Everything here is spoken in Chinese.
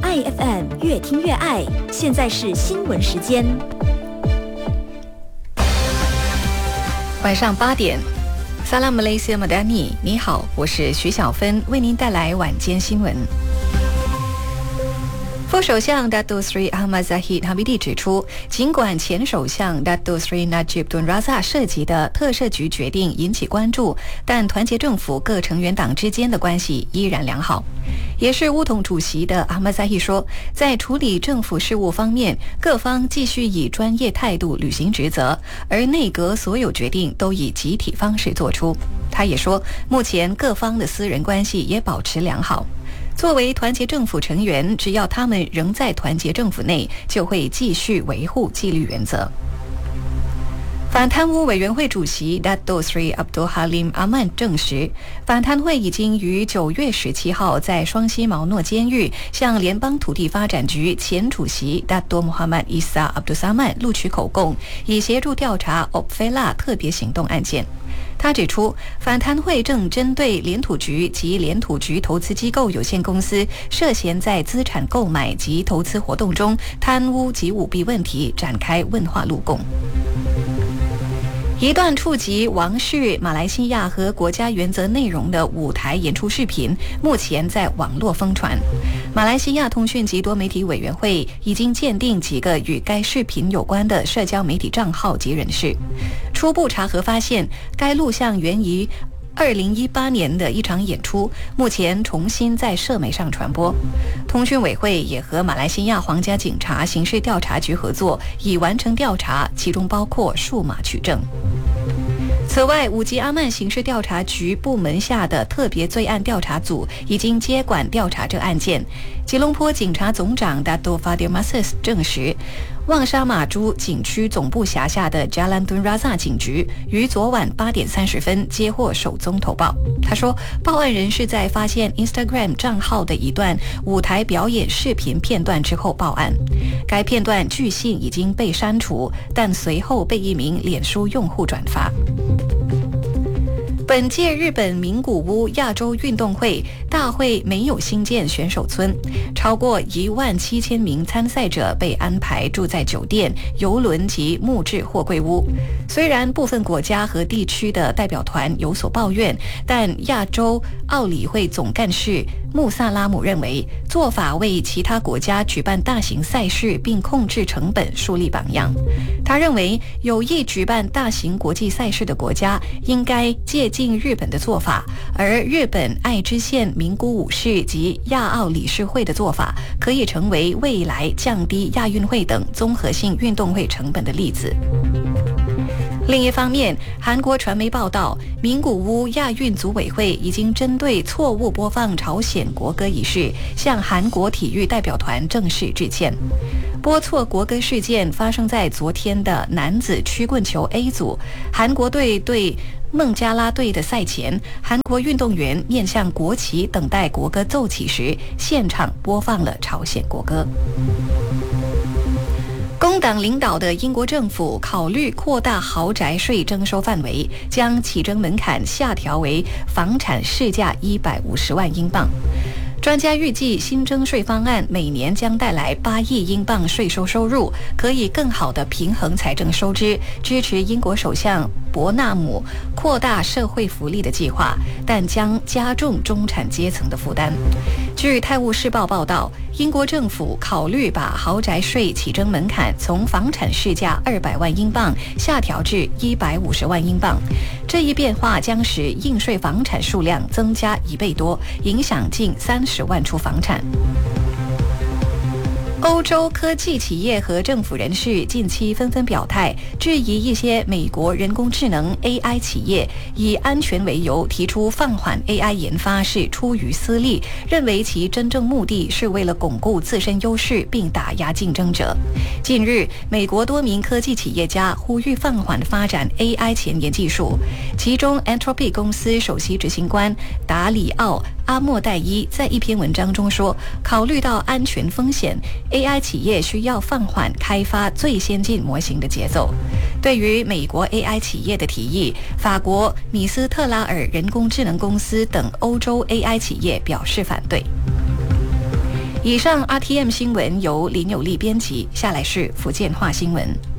IFM 越听越爱。现在是新闻时间。 晚上8点，萨拉姆雷西亚马达尼，你好，我是徐小芬，为您带来晚间新闻。副首相 Datuk Seri Ahmad Zahid Hamidi 指出，尽管前首相 Datuk Seri Najib Tun Razak 涉及的特赦局决定引起关注，但团结政府各成员党之间的关系依然良好。也是巫统主席的 Ahmad Zahid 说，在处理政府事务方面，各方继续以专业态度履行职责，而内阁所有决定都以集体方式做出。他也说，目前各方的私人关系也保持良好。作为团结政府成员，只要他们仍在团结政府内，就会继续维护纪律原则。反贪污委员会主席 Datuk Seri Abdul Halim Aman 证实，反贪会已经于9月17号在双溪毛诺监狱向联邦土地发展局前主席 Datuk Muhammad Isa Abdul Samad 录取口供，以协助调查 Opfela 特别行动案件。他指出，反贪会正针对联土局及联土局投资机构有限公司涉嫌在资产购买及投资活动中贪污及舞弊问题展开问话录供。一段触及王室、马来西亚和国家原则内容的舞台演出视频，目前在网络疯传。马来西亚通讯及多媒体委员会已经鉴定几个与该视频有关的社交媒体账号及人士。初步查核发现，该录像源于2018年的一场演出，目前重新在社媒上传播。通讯委会也和马来西亚皇家警察刑事调查局合作，已完成调查，其中包括数码取证。此外，5级阿曼刑事调查局部门下的特别罪案调查组已经接管调查这案件。吉隆坡警察总长 Datuk Fadil Masis 证实，旺沙马珠景区总部辖下的 Jalan Tun Razak 警局于昨晚8点30分接获首宗投报。他说，报案人是在发现 Instagram 账号的一段舞台表演视频片段之后报案。该片段据信已经被删除，但随后被一名脸书用户转发。本届日本名古屋亚洲运动会大会没有新建选手村，超过17000名参赛者被安排住在酒店、邮轮及木质货柜屋。虽然部分国家和地区的代表团有所抱怨，但亚洲奥理会总干事穆萨拉姆认为，做法为其他国家举办大型赛事并控制成本树立榜样。他认为，有意举办大型国际赛事的国家应该借鉴日本的做法，而日本爱知县名古屋市及亚奥理事会的做法，可以成为未来降低亚运会等综合性运动会成本的例子。另一方面，韩国传媒报道，名古屋亚运组委会已经针对错误播放朝鲜国歌一事，向韩国体育代表团正式致歉。播错国歌事件发生在昨天的男子曲棍球 A 组，韩国队对孟加拉队的赛前，韩国运动员面向国旗等待国歌奏起时，现场播放了朝鲜国歌。工党领导的英国政府考虑扩大豪宅税征收范围，将起征门槛下调为房产市价150万英镑。专家预计，新征税方案每年将带来8亿英镑税收收入，可以更好地平衡财政收支，支持英国首相伯纳姆扩大社会福利的计划，但将加重中产阶层的负担。据《泰晤士报》报道，英国政府考虑把豪宅税起征门槛从房产市价200万英镑下调至150万英镑。这一变化将使应税房产数量增加1倍多，影响近30万处房产。欧洲科技企业和政府人士近期纷纷表态，质疑一些美国人工智能 AI 企业以安全为由提出放缓 AI 研发是出于私利，认为其真正目的是为了巩固自身优势并打压竞争者。近日，美国多名科技企业家呼吁放缓发展 AI 前沿技术，其中 Anthropic 公司首席执行官达里奥·阿莫代伊在一篇文章中说，考虑到安全风险， AI 企业需要放缓开发最先进模型的节奏。对于美国 AI 企业的提议，法国米斯特拉尔人工智能公司等欧洲 AI 企业表示反对。 以上 RTM 新闻由林有利编辑，下来是福建话新闻。